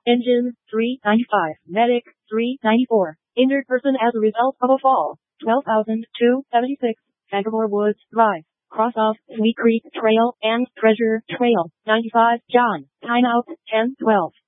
Engine, 395. Medic, 394. Injured person as a result of a fall, 12,276. Sagamore Woods Drive. Cross off Sweet Creek Trail and Treasure Trail, 95. John. Timeout, 10:12.